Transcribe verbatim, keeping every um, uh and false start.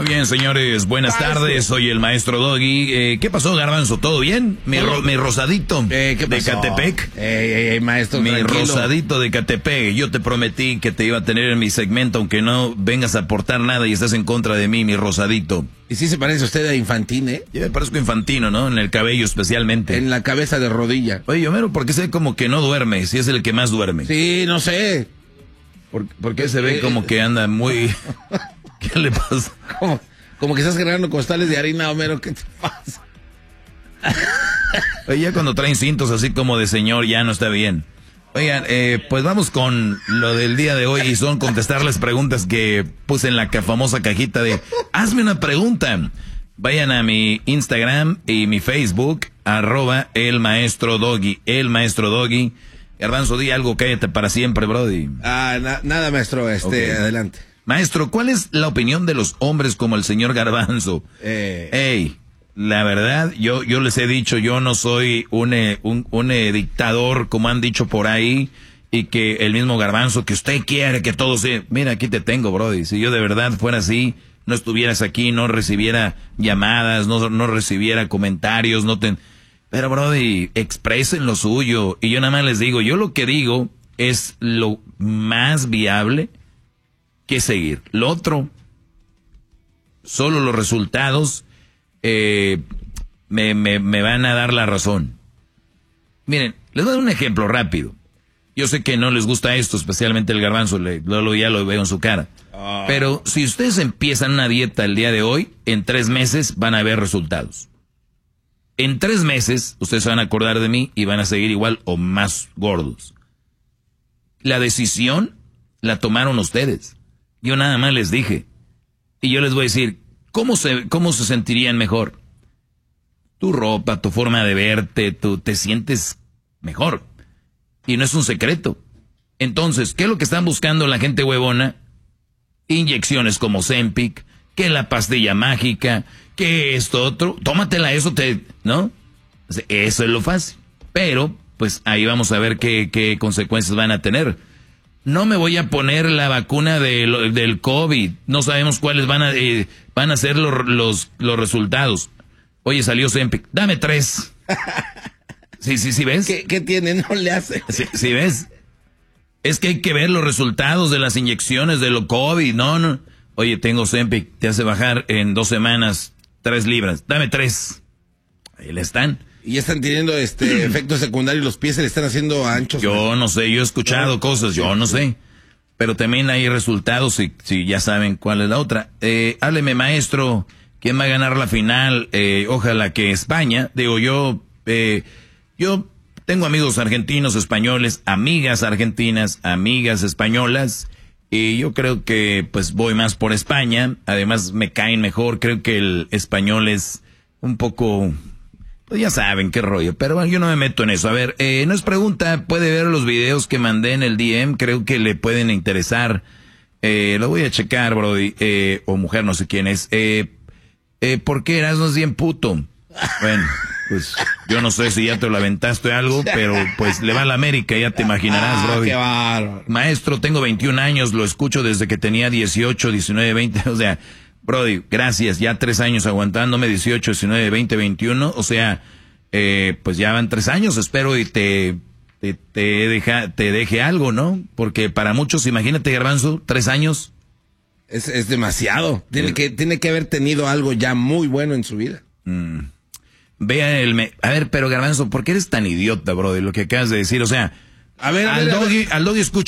Muy bien, señores, buenas tardes, soy el maestro Doggy. Eh, ¿Qué pasó, Garbanzo? ¿Todo bien? Mi, ro mi rosadito eh, ¿qué de pasó? Catepec. Ey, ey, ey, maestro, Mi tranquilo. rosadito de Catepec. Yo te prometí que te iba a tener en mi segmento, aunque no vengas a aportar nada y estás en contra de mí, mi rosadito. Y sí se parece usted a Infantín, ¿eh? Yo me parezco infantino, ¿no? En el cabello especialmente. En la cabeza de rodilla. Oye, Homero, ¿por qué se ve como que no duerme? Si es el que más duerme. Sí, no sé. ¿Por, por qué se ve como que anda muy... ¿Qué le pasa? Como, como que estás generando costales de harina, Homero, ¿qué te pasa? Oye, ya cuando traen cintos así como de señor ya no está bien. Oigan, eh, pues vamos con lo del día de hoy y son contestar las preguntas que puse en la famosa cajita de hazme una pregunta. Vayan a mi Instagram y mi Facebook, arroba el maestro Doggy, el maestro Doggy. Garbanzo, di algo, cállate para siempre, brody. Ah, na nada, maestro, este, okay. Adelante. Maestro, ¿cuál es la opinión de los hombres como el señor Garbanzo? Eh. Ey, la verdad, yo yo les he dicho, yo no soy un, eh, un, un eh, dictador, como han dicho por ahí, y que el mismo Garbanzo, que usted quiere que todo sea... Mira, aquí te tengo, brody. Si yo de verdad fuera así, no estuvieras aquí, no recibiera llamadas, no, no recibiera comentarios, no te... Pero, brody, expresen lo suyo. Y yo nada más les digo, yo lo que digo es lo más viable que seguir. Lo otro, solo los resultados eh, me, me, me van a dar la razón. Miren, les voy a dar un ejemplo rápido. Yo sé que no les gusta esto, especialmente el Garbanzo, le, lo, ya lo veo en su cara. Oh. Pero si ustedes empiezan una dieta el día de hoy, en tres meses van a ver resultados. En tres meses ustedes se van a acordar de mí y van a seguir igual o más gordos. La decisión la tomaron ustedes. Yo nada más les dije. Y yo les voy a decir, ¿cómo se, cómo se sentirían mejor? Tu ropa, tu forma de verte, tú te sientes mejor. Y no es un secreto. Entonces, ¿qué es lo que están buscando la gente huevona? Inyecciones como Ozempic, que la pastilla mágica, que esto otro. Tómatela, eso te... ¿no? Eso es lo fácil. Pero, pues ahí vamos a ver qué, qué consecuencias van a tener. No me voy a poner la vacuna de, del COVID. No sabemos cuáles van a, eh, van a ser los, los, los resultados. Oye, salió Ozempic. Dame tres. Sí, sí, sí, ¿ves? ¿Qué, qué tiene? No le hace. Sí, sí, ¿ves? Es que hay que ver los resultados de las inyecciones de lo COVID. No, no. Oye, tengo Ozempic. Te hace bajar en dos semanas tres libras. Dame tres. Ahí le están. Y ya están teniendo este efectos secundarios, los pies se le están haciendo anchos. Yo no sé, yo he escuchado no, cosas, yo no sé. Pero también hay resultados si, si ya saben cuál es la otra. Eh, hábleme, maestro, ¿quién va a ganar la final? Eh, ojalá que España. Digo, yo, eh, yo tengo amigos argentinos, españoles, amigas argentinas, amigas españolas. Y yo creo que pues voy más por España. Además me caen mejor, creo que el español es un poco... Pues ya saben qué rollo, pero bueno, yo no me meto en eso. A ver, eh, no es pregunta, puede ver los videos que mandé en el D M, creo que le pueden interesar. Eh, lo voy a checar, brody, eh, o mujer, no sé quién es. Eh, eh, ¿Por qué Erasmo es bien puto? Bueno, pues yo no sé si ya te lo aventaste algo, pero pues le va a la América, ya te imaginarás, ah, brody. Qué bárbaro. Maestro, tengo veintiún años, lo escucho desde que tenía dieciocho, diecinueve, veinte, o sea... Brody, gracias, ya tres años aguantándome, dieciocho, diecinueve, veinte, veintiuno, o sea, eh, pues ya van tres años, espero y te, te, te, deja, te deje algo, ¿no? Porque para muchos, imagínate, Garbanzo, tres años. Es, es demasiado, tiene eh. que, tiene que haber tenido algo ya muy bueno en su vida. Mm. Vea el, me a ver, pero Garbanzo, ¿por qué eres tan idiota, Brody, lo que acabas de decir? O sea, a ver, a al, ver, doggy, a ver. al Doggy escucha